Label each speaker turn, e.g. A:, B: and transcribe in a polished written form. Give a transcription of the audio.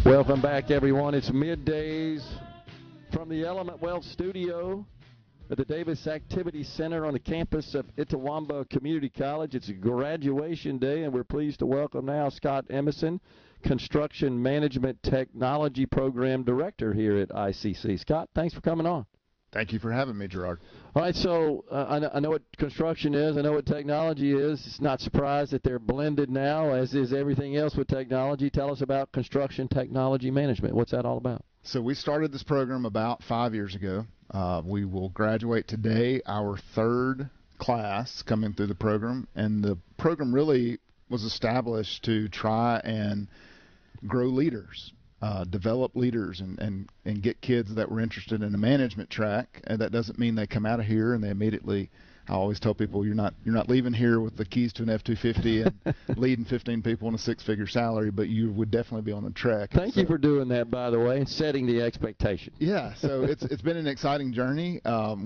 A: Welcome back, everyone. It's middays from the Element Wealth studio at the Davis Activity Center on the campus of Itawamba Community College. It's a graduation day, and we're pleased to welcome now Scott Emerson, Construction Management Technology Program Director here at ICC. Scott, thanks for coming on.
B: Thank you for having me, Gerard.
A: All right, so I know what construction is. I know what technology is. It's not surprised that they're blended now, as is everything else with technology. Tell us about Construction Technology Management. What's that all about?
B: So we started this program about 5 years ago. We will graduate today, our third class coming through the program. And the program really was established to try and grow leaders. Develop leaders and get kids that were interested in a management track. And that doesn't mean they come out of here and they immediately. I always tell people you're not leaving here with the keys to an F-250 and leading 15 people on a six-figure salary, but you would definitely be on the track.
A: Thank you for doing that, by the way, and setting the expectation.
B: Yeah, so it's been an exciting journey.